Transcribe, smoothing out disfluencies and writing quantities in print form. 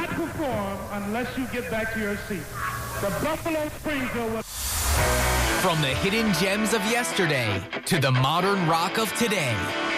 perform unless you get back to your seat. The Buffalo Springfield will... From the hidden gems of yesterday to the modern rock of today,